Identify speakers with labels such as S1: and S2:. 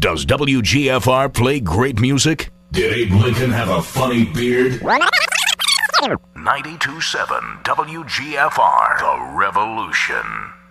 S1: Does WGFR play great music? Did Abe Lincoln have a funny beard? 92.7 WGFR, The Revolution.